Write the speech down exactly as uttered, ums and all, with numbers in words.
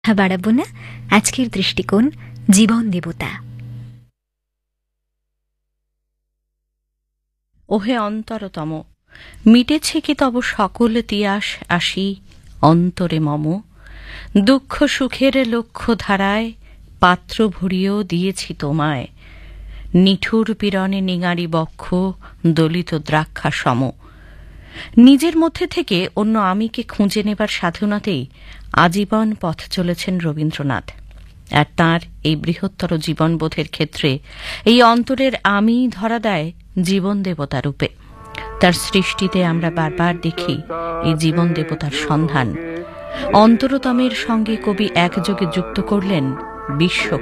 বাড়াবো না। আজকের দৃষ্টিকোণ জীবন দেবতা। ওহে অন্তরতম, মিটেছে কি তব সকল তিয়াস আসি অন্তরে মম? দুঃখ সুখের লক্ষ্য ধারায় পাত্র ভরিয়েও দিয়েছি তোমায়, নিঠুর পীড়নে নিঙারি বক্ষ দলিত দ্রাক্ষা সম। নিজের মধ্যে থেকে অন্য আমিকে খুঁজে নেবার সাধনাতেই আজীবন পথ চলেছেন রবীন্দ্রনাথ। আর তাঁর এই বৃহত্তর জীবনবোধের ক্ষেত্রে এই অন্তরের আমি ধরা দেয় জীবন দেবতা রূপে। তার সৃষ্টিতে আমরা বারবার দেখি এই জীবন দেবতার সন্ধান। অন্তরতমের সঙ্গে কবি একযোগে যুক্ত করলেন বিশ্ব